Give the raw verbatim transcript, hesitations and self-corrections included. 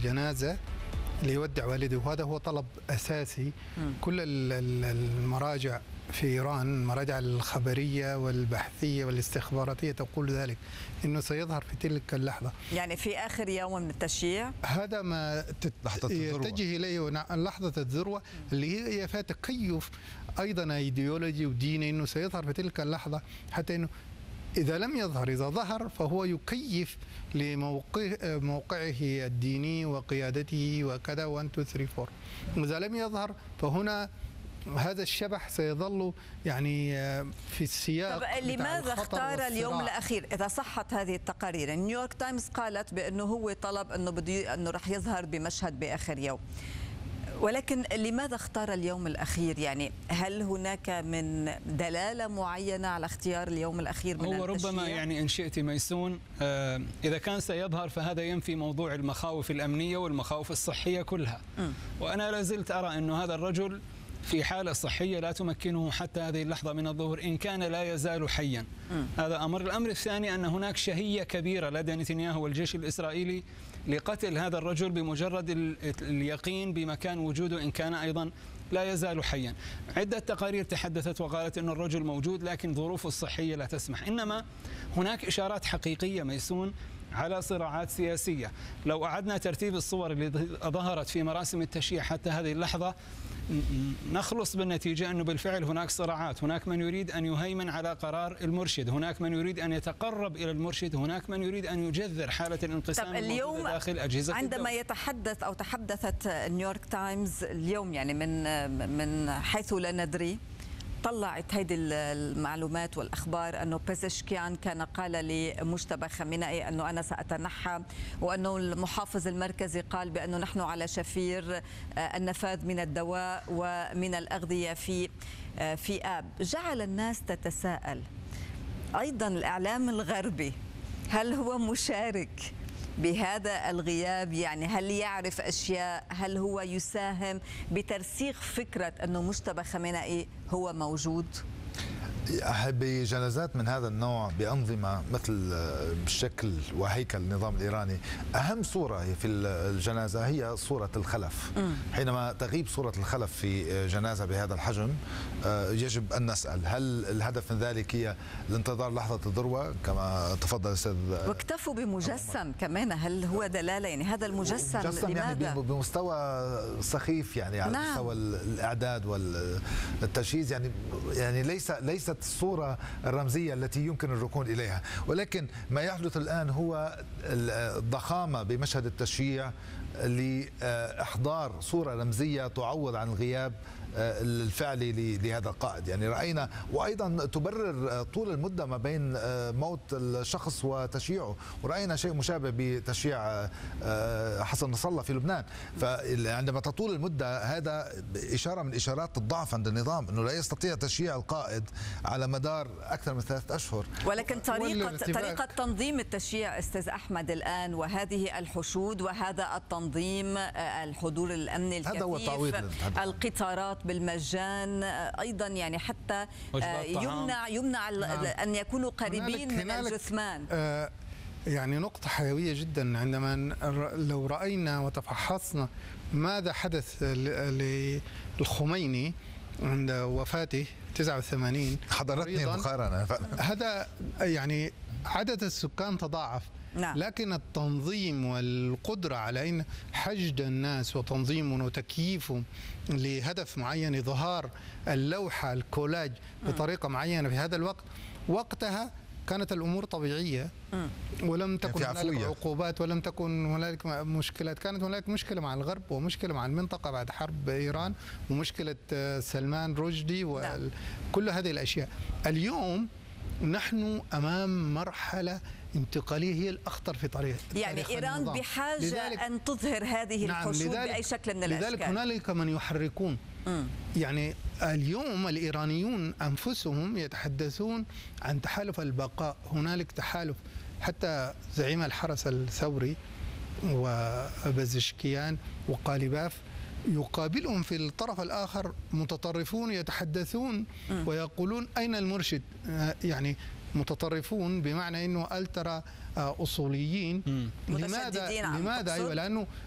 الجنازة ليودع والده، وهذا هو طلب أساسي. م. كل المراجع في إيران، المراجع الخبرية والبحثية والاستخباراتية تقول ذلك، أنه سيظهر في تلك اللحظة، يعني في آخر يوم من التشييع. هذا ما يتجه إليه لحظة الذروة اللي هي فيها تكيف أيضا أيديولوجي وديني، أنه سيظهر في تلك اللحظة، حتى أنه إذا لم يظهر، إذا ظهر فهو يكيف لموقعه الديني وقيادته وكذا واحد اثنين ثلاثة أربعة. وإذا لم يظهر فهنا هذا الشبح سيظل يعني في السياق. طب لماذا اختار اليوم الأخير إذا صحت هذه التقارير؟ نيويورك تايمز قالت بأنه هو طلب أنه بده أنه رح يظهر بمشهد بآخر يوم، ولكن لماذا اختار اليوم الأخير؟ يعني هل هناك من دلالة معينة على اختيار اليوم الأخير من هو التشييع؟ ربما يعني إن شئت ميسون، آه إذا كان سيظهر فهذا ينفي موضوع المخاوف الأمنية والمخاوف الصحية كلها. م. وأنا لازلت أرى أنه هذا الرجل في حالة صحية لا تمكنه حتى هذه اللحظة من الظهور إن كان لا يزال حيا. م. هذا أمر. الأمر الثاني أن هناك شهية كبيرة لدى نتنياهو والجيش الإسرائيلي لقتل هذا الرجل بمجرد اليقين بمكان وجوده إن كان أيضا لا يزال حيا. عدة تقارير تحدثت وقالت أن الرجل موجود لكن ظروفه الصحية لا تسمح. إنما هناك إشارات حقيقية ميسون على صراعات سياسية. لو أعدنا ترتيب الصور اللي ظهرت في مراسم التشييع حتى هذه اللحظة نخلص بالنتيجة أنه بالفعل هناك صراعات. هناك من يريد أن يهيمن على قرار المرشد، هناك من يريد أن يتقرب إلى المرشد، هناك من يريد أن يجذر حالة الانقسام اليوم داخل أجهزة عندما الدولة. يتحدث أو تحدثت نيويورك تايمز اليوم يعني من من حيث لا ندري، طلعت هذه المعلومات والأخبار أنه بيزشكيان كان قال لمجتبى خامنئي أنه أنا سأتنحى، وأنه المحافظ المركزي قال بأنه نحن على شفير النفاذ من الدواء ومن الأغذية في في آب. جعل الناس تتساءل أيضا الإعلام الغربي هل هو مشارك بهذا الغياب؟ يعني هل يعرف أشياء؟ هل هو يساهم بترسيخ فكرة أنه مجتبى خامنئي هو موجود؟ بجنازات من هذا النوع بأنظمة مثل بالشكل وهيكل النظام الإيراني، أهم صورة في الجنازة هي صورة الخلف. م. حينما تغيب صورة الخلف في جنازة بهذا الحجم يجب أن نسأل هل الهدف من ذلك هي الانتظار لحظة الذروة كما تفضل الأستاذ؟ واكتفوا بمجسم كمان، هل هو دلالة يعني هذا المجسم, المجسم لماذا؟ يعني بمستوى سخيف يعني على نعم. مستوى الإعداد والتجهيز، يعني يعني ليس ليست الصورة الرمزية التي يمكن الركون إليها. ولكن ما يحدث الآن هو الضخامة بمشهد التشييع لإحضار صورة رمزية تعوض عن الغياب الفعلي لهذا القائد. يعني رأينا، وأيضا تبرر طول المدة ما بين موت الشخص وتشييعه، ورأينا شيء مشابه بتشييع حسن نصر الله في لبنان. فعندما تطول المدة هذا إشارة من إشارات الضعف عند النظام، أنه لا يستطيع تشييع القائد على مدار أكثر من ثلاثة أشهر. ولكن طريقة طريقة تنظيم التشييع أستاذ أحمد الآن، وهذه الحشود وهذا التنظيم، الحضور الأمني الكثيف، القطارات بالمجان أيضا، يعني حتى يمنع يمنع نعم. أن يكونوا قريبين من الجثمان. آه يعني نقطة حيوية جدا عندما لو رأينا وتفحصنا ماذا حدث للخميني عند وفاته تسعة وثمانين، حضرتني مقارنة هذا يعني عدد السكان تضاعف. نعم. لكن التنظيم والقدرة على أن حشد الناس وتنظيمهم وتكييفهم لهدف معين، إظهار اللوحة الكولاج بطريقة معينة في هذا الوقت، وقتها كانت الأمور طبيعية ولم تكن هنالك عقوبات ولم تكن هنالك مشكلات. كانت هنالك مشكلة مع الغرب ومشكلة مع المنطقة بعد حرب إيران ومشكلة سلمان رشدي وكل هذه الأشياء. اليوم نحن أمام مرحلة انتقالية هي الأخطر في طريق يعني إيران النظام. بحاجة أن تظهر هذه نعم الحشود بأي شكل من الأشكال. لذلك هنالك من يحركون. م. يعني اليوم الإيرانيون أنفسهم يتحدثون عن تحالف البقاء. هنالك تحالف، حتى زعيم الحرس الثوري وبزشكيان وقالباف يقابلهم في الطرف الآخر متطرفون يتحدثون م. ويقولون أين المرشد؟ يعني متطرفون بمعنى أنه ألترا أصوليين. لماذا؟ لماذا؟ أيوة، لأنه